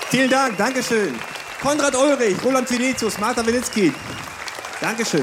Vielen Dank, Dankeschön. Konrad Ulrich, Roland Vinicius, Marta Winnitzki. Dankeschön.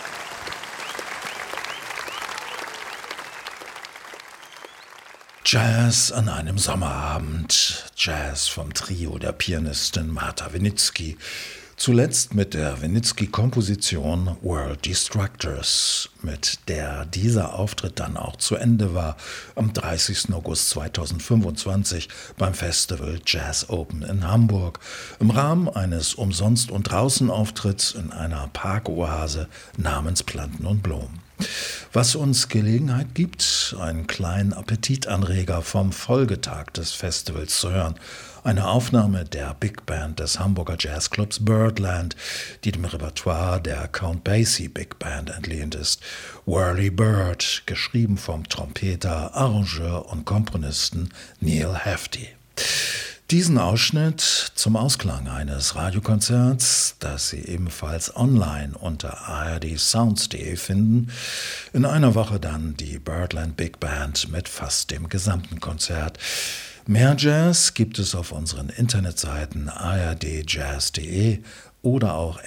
Jazz an einem Sommerabend. Jazz vom Trio der Pianistin Marta Winnitzki. Zuletzt mit der Winnitzki-Komposition World Destructors, mit der dieser Auftritt dann auch zu Ende war, am 30. August 2025 beim Festival Jazz Open in Hamburg, im Rahmen eines Umsonst- und Draußenauftritts in einer Parkoase namens Planten und Blumen. Was uns Gelegenheit gibt, einen kleinen Appetitanreger vom Folgetag des Festivals zu hören. Eine Aufnahme der Big Band des Hamburger Jazzclubs Birdland, die dem Repertoire der Count Basie Big Band entlehnt ist. Whirly Bird, geschrieben vom Trompeter, Arrangeur und Komponisten Neil Hefti. Diesen Ausschnitt zum Ausklang eines Radiokonzerts, das Sie ebenfalls online unter ardsounds.de finden, in einer Woche dann die Birdland Big Band mit fast dem gesamten Konzert. Mehr Jazz gibt es auf unseren Internetseiten ardjazz.de oder auch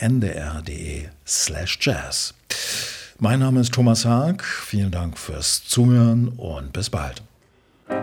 ndr.de/jazz. Mein Name ist Thomas Haag, vielen Dank fürs Zuhören und bis bald.